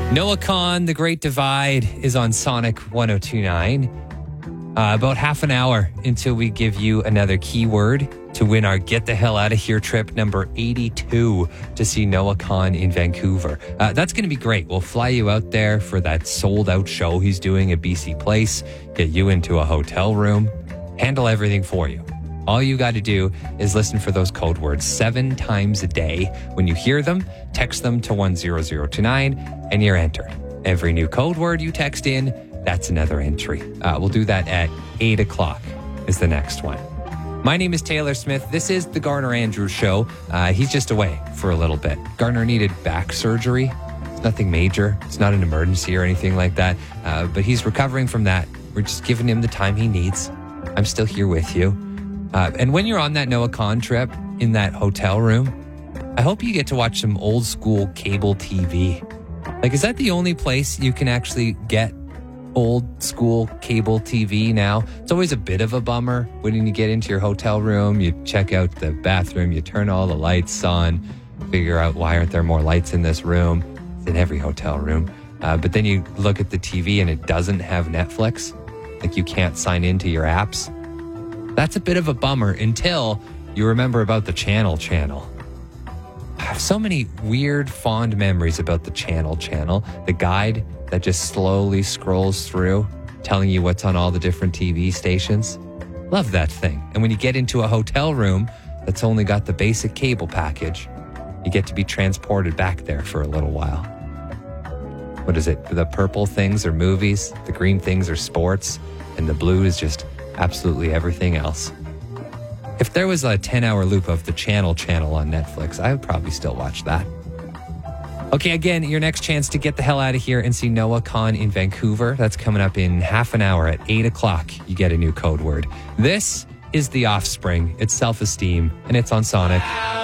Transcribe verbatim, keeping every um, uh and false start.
Noah Kahan, The Great Divide is on Sonic one oh two point nine. Uh, about half an hour until we give you another keyword to win our Get the Hell Out of Here trip number eighty-two to see Noah Kahan in Vancouver. Uh, that's going to be great. We'll fly you out there for that sold out show he's doing at B C Place, get you into a hotel room, handle everything for you. All you got to do is listen for those code words seven times a day. When you hear them, text them to one zero zero two nine and you're entered. Every new code word you text in, that's another entry. Uh, we'll do that at eight o'clock is the next one. My name is Taylor Smith. This is the Garner Andrews Show. Uh, he's just away for a little bit. Garner needed back surgery. It's nothing major. It's not an emergency or anything like that. Uh, but he's recovering from that. We're just giving him the time he needs. I'm still here with you. Uh, and when you're on that Noah Kahan trip in that hotel room, I hope you get to watch some old school cable T V. Like, is that the only place you can actually get old school cable T V now? It's always a bit of a bummer when you get into your hotel room, you check out the bathroom, you turn all the lights on, figure out why aren't there more lights in this room? It's in every hotel room. Uh, but then you look at the T V and it doesn't have Netflix. Like, you can't sign into your apps. That's a bit of a bummer until you remember about the Channel Channel. I have so many weird, fond memories about the Channel Channel. The guide that just slowly scrolls through, telling you what's on all the different T V stations. Love that thing. And when you get into a hotel room that's only got the basic cable package, you get to be transported back there for a little while. What is it? The purple things are movies, the green things are sports, and the blue is just absolutely everything else. If there was a ten-hour loop of the Channel Channel on Netflix, I would probably still watch that. Okay, again, your next chance to get the hell out of here and see Noah Kahan in Vancouver. That's coming up in half an hour at eight o'clock. You get a new code word. This is The Offspring. It's Self-Esteem, and it's on Sonic.